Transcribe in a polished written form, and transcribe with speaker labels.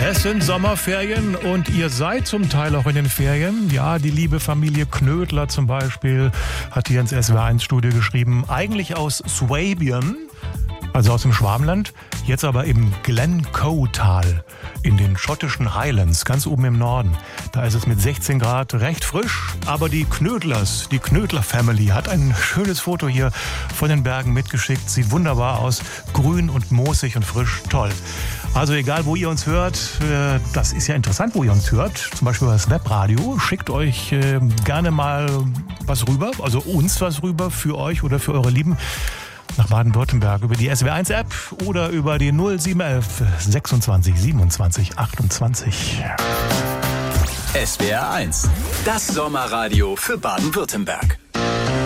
Speaker 1: Es sind Sommerferien und ihr seid zum Teil auch in den Ferien. Ja, die liebe Familie Knödler zum Beispiel hat hier ins SWR1-Studio geschrieben, eigentlich aus Swabian, also aus dem Schwabenland, jetzt aber im Glencoe-Tal in den schottischen Highlands, ganz oben im Norden. Da ist es mit 16 Grad recht frisch, aber die Knödler-Family hat ein schönes Foto hier von den Bergen mitgeschickt. Sieht wunderbar aus, grün und moosig und frisch, toll. Also egal, wo ihr uns hört, das ist ja interessant, wo ihr uns hört, zum Beispiel über das Webradio, schickt euch gerne mal was rüber, also uns was rüber für euch oder für eure Lieben nach Baden-Württemberg über die SWR1-App oder über die 0711 26 27 28.
Speaker 2: SWR1, das Sommerradio für Baden-Württemberg.